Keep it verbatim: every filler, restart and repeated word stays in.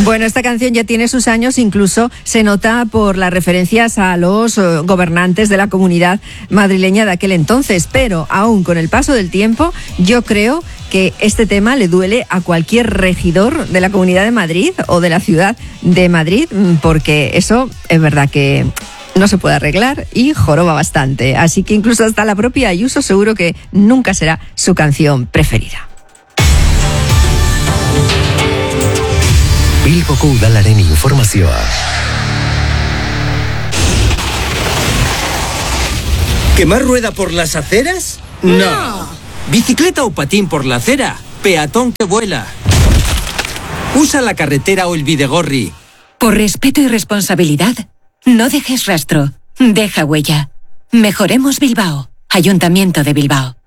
Bueno, esta canción ya tiene sus años, incluso se nota por las referencias a los uh, gobernantes de la comunidad madrileña de aquel entonces, pero aún con el paso del tiempo, yo creo que este tema le duele a cualquier regidor de la Comunidad de Madrid o de la ciudad de Madrid, porque eso es verdad que no se puede arreglar y joroba bastante. Así que incluso hasta la propia Ayuso seguro que nunca será su canción preferida. Bilboko Udalaren informazioa. ¿Quemar rueda por las aceras? No. no. ¿Bicicleta o patín por la acera? Peatón que vuela. Usa la carretera o el bidegorri. Por respeto y responsabilidad, no dejes rastro, deja huella. Mejoremos Bilbao. Ayuntamiento de Bilbao.